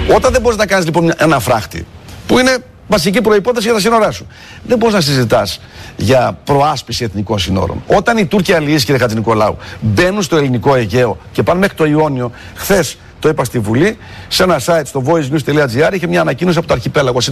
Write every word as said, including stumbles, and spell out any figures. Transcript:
Όταν δεν μπορείς να κάνεις λοιπόν ένα φράχτη, που είναι βασική προϋπόθεση για τα σύνορά σου, δεν μπορείς να συζητάς για προάσπιση εθνικών συνόρων. Όταν οι Τούρκοι αλληλείς, κύριε Χατζηνικολάου, μπαίνουν στο ελληνικό Αιγαίο και πάνε μέχρι το Ιόνιο, χθες το είπα στη Βουλή, σε ένα site στο voice news τελεία gr είχε μια ανακοίνωση από το αρχιπέλαγο.